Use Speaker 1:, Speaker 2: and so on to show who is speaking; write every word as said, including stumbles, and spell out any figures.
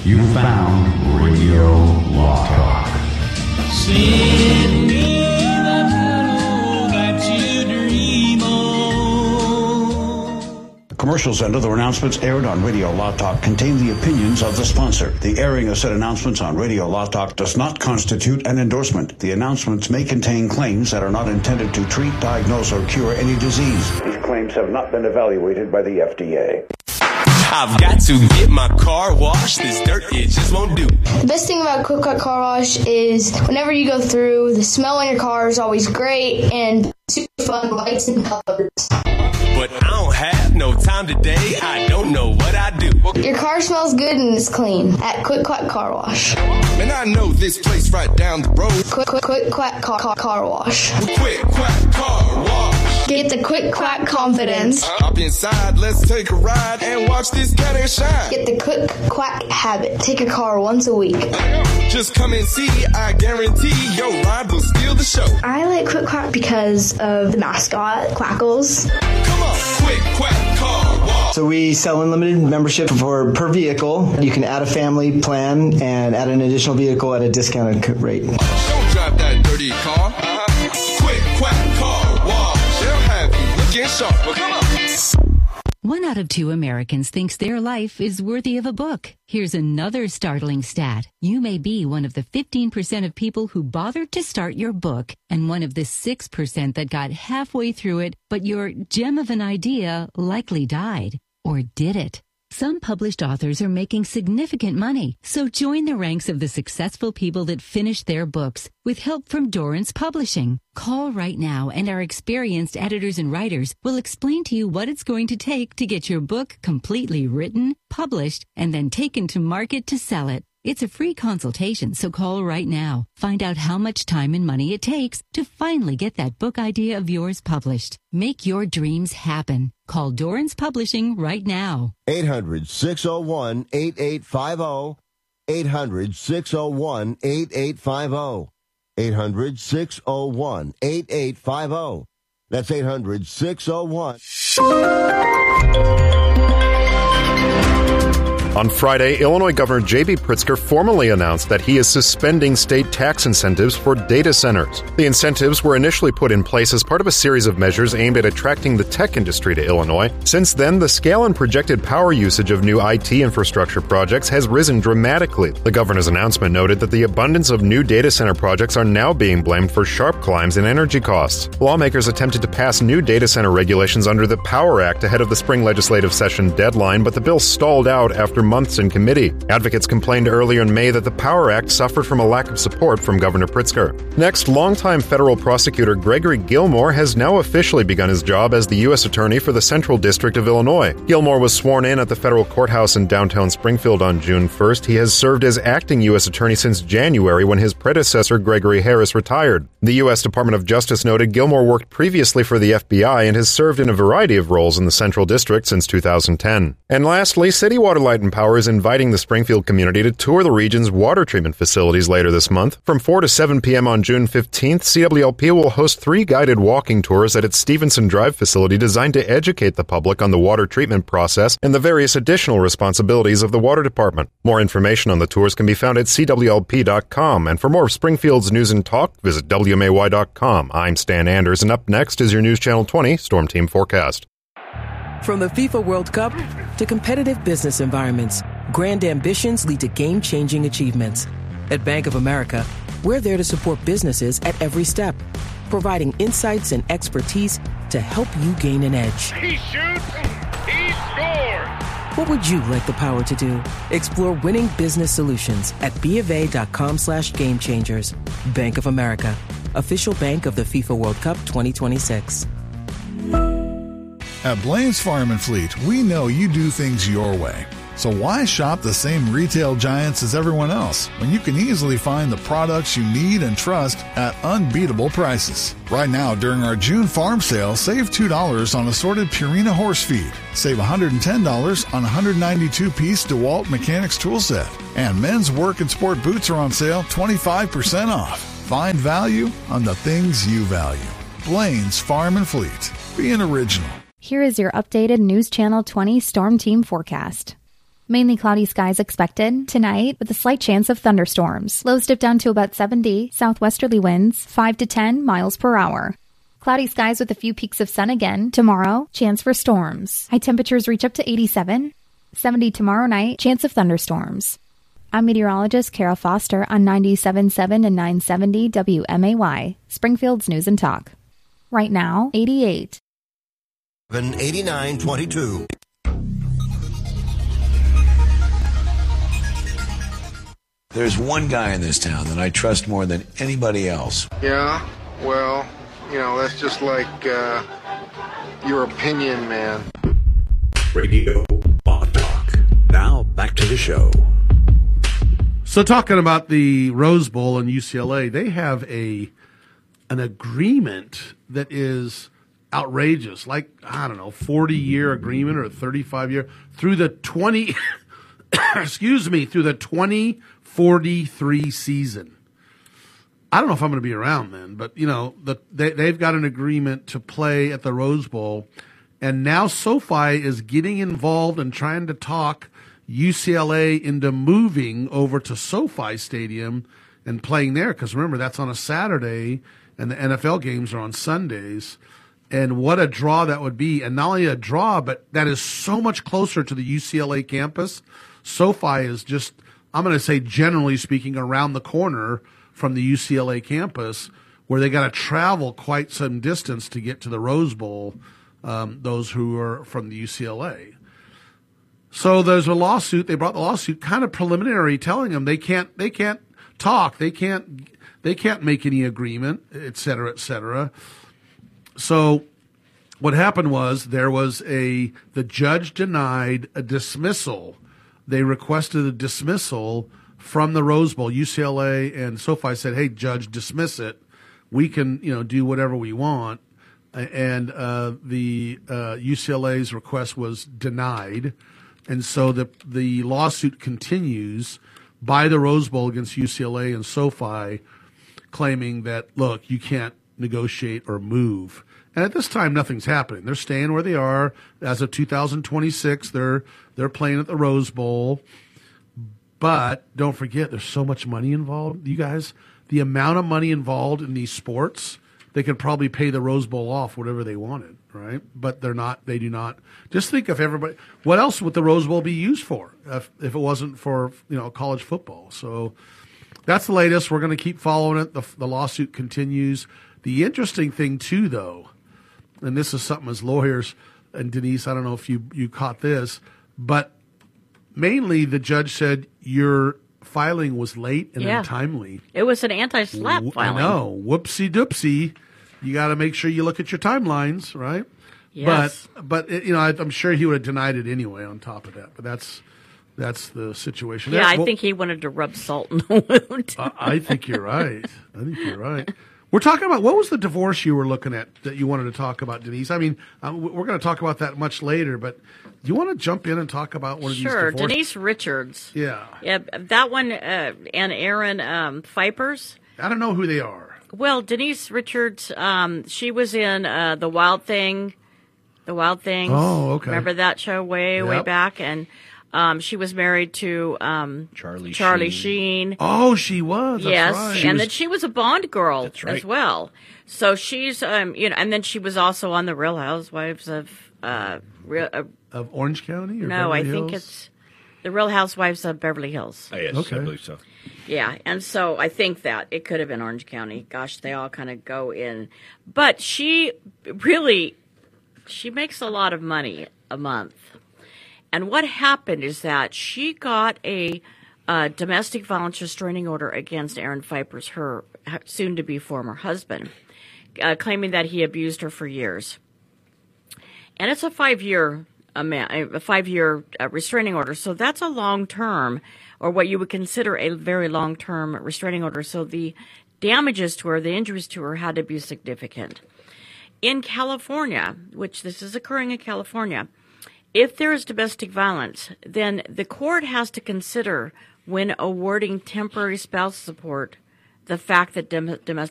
Speaker 1: You found Radio Law Talk.
Speaker 2: Send me the hello that you dream of.
Speaker 3: The commercials and other announcements aired on Radio Law Talk contain the opinions of the sponsor. The airing of said announcements on Radio Law Talk does not constitute an endorsement. The announcements may contain claims that are not intended to treat, diagnose, or cure any disease. These claims have not been evaluated by the F D A.
Speaker 4: I've got to get my car washed. This dirt, it just won't do.
Speaker 5: The best thing about Quick Quack Car Wash is whenever you go through, the smell in your car is always great and super fun lights and colors.
Speaker 4: But I don't have no time today. I don't know what I do.
Speaker 5: Your car smells good and is clean at Quick Quack Car Wash.
Speaker 4: And I know this place right down the road.
Speaker 5: Quick Quick Quick Quack Car, car, car Wash.
Speaker 4: Quick Quack Car Wash.
Speaker 5: Get the Quick Quack confidence.
Speaker 4: Hop inside, let's take a ride and watch this cat and shine.
Speaker 5: Get the Quick Quack habit. Take your car once a week.
Speaker 4: Just come and see, I guarantee your ride will steal the show.
Speaker 5: I like Quick Quack because of the mascot, Quackles.
Speaker 4: Come on, Quick Quack Car Wash.
Speaker 6: So we sell unlimited membership for per vehicle. You can add a family plan and add an additional vehicle at a discounted rate.
Speaker 4: Don't drive that dirty car. Uh-huh. Quick Quack Car Wash. They'll have you looking sharp. Well, come on.
Speaker 7: One out of two Americans thinks their life is worthy of a book. Here's another startling stat. You may be one of the fifteen percent of people who bothered to start your book and one of the six percent that got halfway through it, but your gem of an idea likely died. Or did it? Some published authors are making significant money, so join the ranks of the successful people that finished their books with help from Dorrance Publishing. Call right now and our experienced editors and writers will explain to you what it's going to take to get your book completely written, published, and then taken to market to sell it. It's a free consultation, so call right now. Find out how much time and money it takes to finally get that book idea of yours published. Make your dreams happen. Call Dorrance Publishing right now.
Speaker 8: eight hundred, six oh one, eight eight five oh. eight hundred, six oh one, eight eight five oh. eight hundred, six oh one, eight eight five oh. That's eight hundred, six oh one.
Speaker 9: On Friday, Illinois Governor J B Pritzker formally announced that he is suspending state tax incentives for data centers. The incentives were initially put in place as part of a series of measures aimed at attracting the tech industry to Illinois. Since then, the scale and projected power usage of new I T infrastructure projects has risen dramatically. The governor's announcement noted that the abundance of new data center projects are now being blamed for sharp climbs in energy costs. Lawmakers attempted to pass new data center regulations under the Power Act ahead of the spring legislative session deadline, but the bill stalled out after months in committee. Advocates complained earlier in May that the Power Act suffered from a lack of support from Governor Pritzker. Next, longtime federal prosecutor Gregory Gilmore has now officially begun his job as the U S Attorney for the Central District of Illinois. Gilmore was sworn in at the federal courthouse in downtown Springfield on June first. He has served as acting U S Attorney since January when his predecessor Gregory Harris retired. The U S Department of Justice noted Gilmore worked previously for the F B I and has served in a variety of roles in the Central District since two thousand ten. And lastly, City Water, Light and Power is inviting the Springfield community to tour the region's water treatment facilities later this month. From four to seven p.m. on June fifteenth, C W L P will host three guided walking tours at its Stevenson Drive facility designed to educate the public on the water treatment process and the various additional responsibilities of the water department. More information on the tours can be found at C W L P dot com, and for more of Springfield's news and talk, visit W M A Y dot com. I'm Stan Anders, and up next is your News Channel twenty Storm Team Forecast.
Speaker 10: From the FIFA World Cup to competitive business environments, grand ambitions lead to game-changing achievements. At Bank of America, we're there to support businesses at every step, providing insights and expertise to help you gain an edge.
Speaker 11: He shoots, he scores!
Speaker 10: What would you like the power to do? Explore winning business solutions at BofA.com slash game changers. Bank of America, official bank of the FIFA World Cup twenty twenty-six.
Speaker 12: At Blaine's Farm and Fleet, we know you do things your way. So why shop the same retail giants as everyone else when you can easily find the products you need and trust at unbeatable prices? Right now, during our June farm sale, save two dollars on assorted Purina horse feed. Save one hundred ten dollars on one hundred ninety-two piece DeWalt Mechanics tool set. And men's work and sport boots are on sale twenty-five percent off. Find value on the things you value. Blaine's Farm and Fleet. Be an original.
Speaker 13: Here is your updated News Channel twenty Storm Team forecast. Mainly cloudy skies expected tonight with a slight chance of thunderstorms. Lows dip down to about seventy, southwesterly winds five to ten miles per hour. Cloudy skies with a few peaks of sun again tomorrow, chance for storms. High temperatures reach up to eighty-seven, seventy tomorrow night, chance of thunderstorms. I'm meteorologist Kara Foster on ninety-seven point seven and nine seventy W M A Y, Springfield's News and Talk. Right now, eighty-eight.
Speaker 8: eighty-nine twenty-two.
Speaker 14: There's one guy in this town that I trust more than anybody else.
Speaker 15: Yeah, well, you know, that's just like uh, your opinion, man.
Speaker 3: Radio Law Talk. Now, back to the show.
Speaker 16: So talking about the Rose Bowl and U C L A, they have a an agreement that is outrageous, like, I don't know, forty-year agreement or a thirty-five-year, through the twenty, excuse me, through the twenty forty-three season. I don't know if I'm going to be around then, but, you know, the, they, they've got an agreement to play at the Rose Bowl, and now SoFi is getting involved and trying to talk U C L A into moving over to SoFi Stadium and playing there, because remember, that's on a Saturday, and the N F L games are on Sundays. And what a draw that would be. And not only a draw, but that is so much closer to the U C L A campus. SoFi is just, I'm going to say generally speaking, around the corner from the U C L A campus, where they got to travel quite some distance to get to the Rose Bowl, um, those who are from the U C L A. So there's a lawsuit. They brought the lawsuit kind of preliminary, telling them they can't, they can't talk. They can't, they can't make any agreement, et cetera, et cetera. So what happened was there was a, the judge denied a dismissal. They requested a dismissal from the Rose Bowl. U C L A and SoFi said, hey, judge, dismiss it. We can, you know, do whatever we want. And uh, the uh, U C L A's request was denied. And so the the lawsuit continues by the Rose Bowl against U C L A and SoFi, claiming that, look, you can't negotiate or move. And at this time, nothing's happening. They're staying where they are. As of two thousand twenty-six, they're they're playing at the Rose Bowl. But don't forget, there's so much money involved. You guys, the amount of money involved in these sports, they could probably pay the Rose Bowl off whatever they wanted, right? But they're not. They do not. Just think of everybody. What else would the Rose Bowl be used for if, if it wasn't for, you know, college football? So that's the latest. We're going to keep following it. The, the lawsuit continues. The interesting thing, too, though, and this is something as lawyers, and Denise, I don't know if you, you caught this, but mainly the judge said your filing was late and
Speaker 17: yeah.
Speaker 16: untimely.
Speaker 17: It was an anti-slap
Speaker 16: w-
Speaker 17: filing.
Speaker 16: I know. Whoopsie doopsie. You got to make sure you look at your timelines, right?
Speaker 17: Yes.
Speaker 16: But, but it, you know, I, I'm sure he would have denied it anyway on top of that. But that's that's the situation.
Speaker 17: Yeah,
Speaker 16: That's,
Speaker 17: I
Speaker 16: well,
Speaker 17: think he wanted to rub salt in the wound.
Speaker 16: I, I think you're right. I think you're right. We're talking about, what was the divorce you were looking at that you wanted to talk about, Denise? I mean, uh, we're going to talk about that much later, but do you want to jump in and talk about one of
Speaker 17: sure,
Speaker 16: these divorces?
Speaker 17: Denise Richards.
Speaker 16: Yeah.
Speaker 17: Yeah, that one, uh, and Aaron um, Vipers.
Speaker 16: I don't know who they are.
Speaker 17: Well, Denise Richards, um, she was in uh, The Wild Thing, The Wild Things.
Speaker 16: Oh, okay.
Speaker 17: Remember that show way, way
Speaker 16: Yep.
Speaker 17: back? And um, she was married to um,
Speaker 18: Charlie
Speaker 17: Charlie
Speaker 18: Sheen.
Speaker 17: Sheen.
Speaker 16: Oh, she was. That's
Speaker 17: yes,
Speaker 16: right.
Speaker 17: and then she was a Bond girl
Speaker 18: That's right.
Speaker 17: as well. So she's, um, you know, and then she was also on The Real Housewives of, uh, Real, uh,
Speaker 16: Of Orange County? Or
Speaker 17: no,
Speaker 16: Beverly
Speaker 17: I think
Speaker 16: Hills?
Speaker 17: it's The Real Housewives of Beverly Hills.
Speaker 18: Oh, yes,
Speaker 16: Okay.
Speaker 18: I believe so.
Speaker 17: Yeah, and so I think that it could have been Orange County. Gosh, they all kind of go in. But she really, she makes a lot of money a month. And what happened is that she got a uh, domestic violence restraining order against Aaron Vipers, her soon-to-be former husband, uh, claiming that he abused her for years. And it's a five-year a five-year uh, restraining order, so that's a long-term, or what you would consider a very long-term restraining order. So the damages to her, the injuries to her, had to be significant. In California, which this is occurring in California, if there is domestic violence, then the court has to consider, when awarding temporary spousal support, the fact that dom- domestic